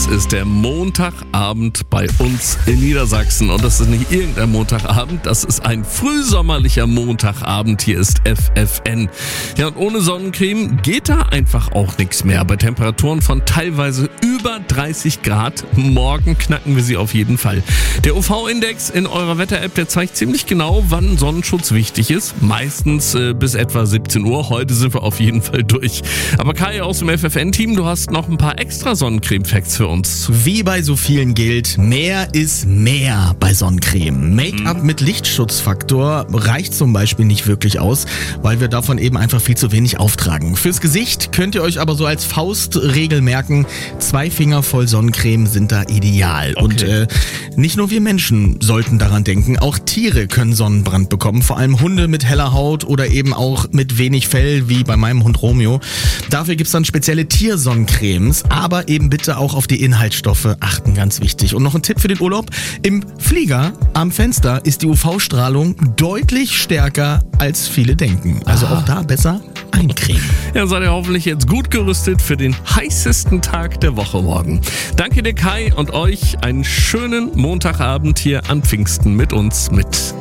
Es ist der Montagabend bei uns in Niedersachsen und das ist nicht irgendein Montagabend, das ist ein frühsommerlicher Montagabend. Hier ist FFN. Ja, und ohne Sonnencreme geht da einfach auch nichts mehr. Bei Temperaturen von teilweise über 30 Grad. Morgen knacken wir sie auf jeden Fall. Der UV-Index in eurer Wetter-App, der zeigt ziemlich genau, wann Sonnenschutz wichtig ist. Meistens bis etwa 17 Uhr. Heute sind wir auf jeden Fall durch. Aber Kai aus dem FFN-Team, du hast noch ein paar extra Sonnencreme-Facts für uns. Wie bei so vielen gilt, mehr ist mehr bei Sonnencreme. Make-up mit Lichtschutzfaktor reicht zum Beispiel nicht wirklich aus, weil wir davon eben einfach viel zu wenig auftragen. Fürs Gesicht könnt ihr euch aber so als Faustregel merken, 2 Finger voll Sonnencreme sind da ideal. Okay. Und nicht nur wir Menschen sollten daran denken, auch Tiere können Sonnenbrand bekommen, vor allem Hunde mit heller Haut oder eben auch mit wenig Fell, wie bei meinem Hund Romeo. Dafür gibt's dann spezielle Tiersonnencremes, aber eben bitte auch auf die Inhaltsstoffe achten, ganz wichtig. Und noch ein Tipp für den Urlaub: Im Flieger am Fenster ist die UV-Strahlung deutlich stärker, als viele denken. Also auch da besser eincremen. Ja, seid ihr hoffentlich jetzt gut gerüstet für den heißesten Tag der Woche morgen. Danke dir, Kai, und euch einen schönen Montagabend hier an Pfingsten mit uns mit